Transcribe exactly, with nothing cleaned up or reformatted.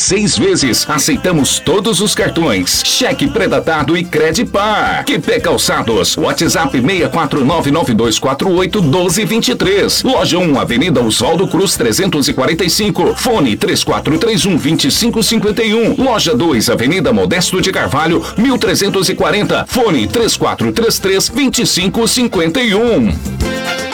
seis vezes. Aceitamos todos os cartões. Cheque pré-datado e Credipar. Que pé Calçados. WhatsApp seis quatro nove nove dois quatro oito um dois dois três. Loja um, Avenida Oswaldo Cruz trezentos e quarenta e cinco. Fone três quatro três um, dois cinco cinco um. Loja dois, Avenida Modesto de Carvalho, mil trezentos e quarenta. Fone três quatro três três, dois cinco cinco um.